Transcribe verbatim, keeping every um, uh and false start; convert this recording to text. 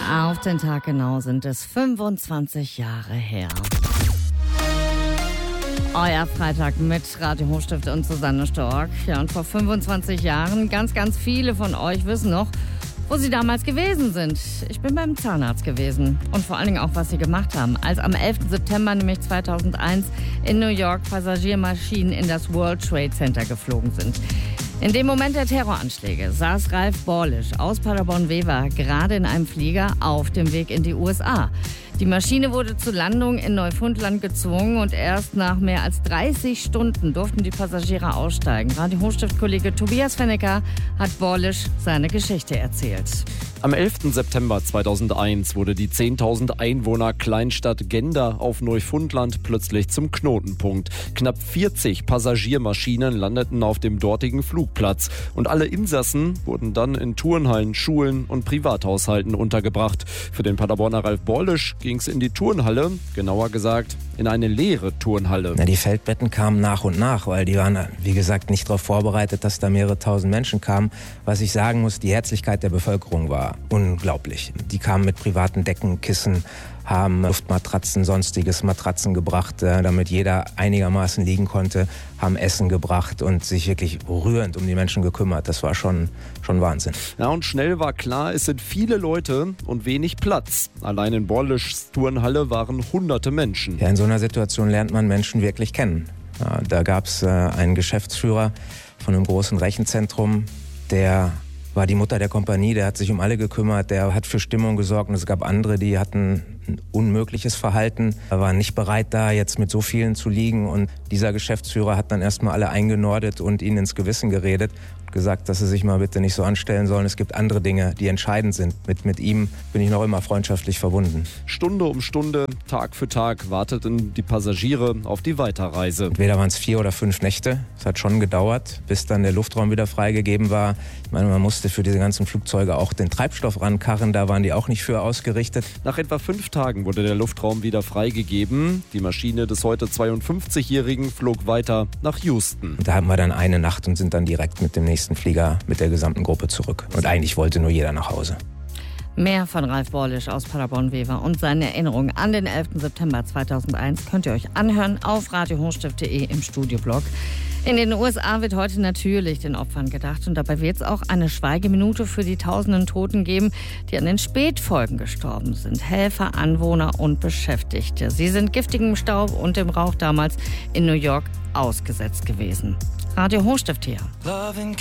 Auf den Tag genau sind es fünfundzwanzig Jahre her. Euer Freitag mit Radio Hochstift und Susanne Stork. Ja, und vor fünfundzwanzig Jahren, ganz, ganz viele von euch wissen noch, wo sie damals gewesen sind. Ich bin beim Zahnarzt gewesen. Und vor allen Dingen auch, was sie gemacht haben. Als am elften September, nämlich zweitausendeins, in New York Passagiermaschinen in das World Trade Center geflogen sind. In dem Moment der Terroranschläge saß Ralf Borlisch aus Paderborn-Wever gerade in einem Flieger auf dem Weg in die U S A. Die Maschine wurde zur Landung in Neufundland gezwungen und erst nach mehr als dreißig Stunden durften die Passagiere aussteigen. Radio Hochstift-Kollege Tobias Fennecker hat Borlisch seine Geschichte erzählt. Am elften September zweitausendeins wurde die zehntausend Einwohner Kleinstadt Gender auf Neufundland plötzlich zum Knotenpunkt. Knapp vierzig Passagiermaschinen landeten auf dem dortigen Flugplatz und alle Insassen wurden dann in Turnhallen, Schulen und Privathaushalten untergebracht. Für den Paderborner Ralf Borlisch ging es in die Turnhalle, genauer gesagt in eine leere Turnhalle. Na, die Feldbetten kamen nach und nach, weil die waren, wie gesagt, nicht darauf vorbereitet, dass da mehrere tausend Menschen kamen. Was ich sagen muss, die Herzlichkeit der Bevölkerung war unglaublich. Die kamen mit privaten Decken, Kissen, haben Luftmatratzen, sonstiges Matratzen gebracht, damit jeder einigermaßen liegen konnte, haben Essen gebracht und sich wirklich rührend um die Menschen gekümmert. Das war schon, schon Wahnsinn. Ja, und schnell war klar, es sind viele Leute und wenig Platz. Allein in Borlischs Turnhalle waren hunderte Menschen. Ja, in so einer Situation lernt man Menschen wirklich kennen. Ja, da gab es äh, einen Geschäftsführer von einem großen Rechenzentrum, der war die Mutter der Kompanie, der hat sich um alle gekümmert, der hat für Stimmung gesorgt und es gab andere, die hatten ein unmögliches Verhalten, waren nicht bereit da jetzt mit so vielen zu liegen und dieser Geschäftsführer hat dann erstmal alle eingenordet und ihnen ins Gewissen geredet und gesagt, dass sie sich mal bitte nicht so anstellen sollen. Es gibt andere Dinge, die entscheidend sind. Mit, mit ihm bin ich noch immer freundschaftlich verbunden. Stunde um Stunde, Tag für Tag warteten die Passagiere auf die Weiterreise. Entweder waren es vier oder fünf Nächte. Es hat schon gedauert, bis dann der Luftraum wieder freigegeben war. Ich meine, man musste für diese ganzen Flugzeuge auch den Treibstoff rankarren, da waren die auch nicht für ausgerichtet. Nach etwa fünf Tagen wurde der Luftraum wieder freigegeben. Die Maschine des heute zweiundfünfzigjährigen flog weiter nach Houston. Und da hatten wir dann eine Nacht und sind dann direkt mit dem nächsten Flieger mit der gesamten Gruppe zurück. Und eigentlich wollte nur jeder nach Hause. Mehr von Ralf Borlisch aus Paderborn-Wever und seine Erinnerungen an den elften September zweitausendeins könnt ihr euch anhören auf radio hochstift punkt de im Studioblog. In den U S A wird heute natürlich den Opfern gedacht und dabei wird es auch eine Schweigeminute für die tausenden Toten geben, die an den Spätfolgen gestorben sind. Helfer, Anwohner und Beschäftigte. Sie sind giftigem Staub und dem Rauch damals in New York ausgesetzt gewesen. Radio Hochstift hier.